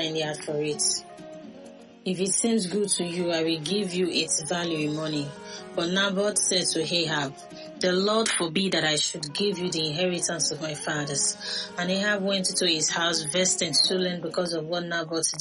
any yard for it. If it seems good to you, I will give you its value in money. But Naboth said to Ahab, the Lord forbid that I should give you the inheritance of my fathers. And Ahab went into his house vexed and sullen because of what Naboth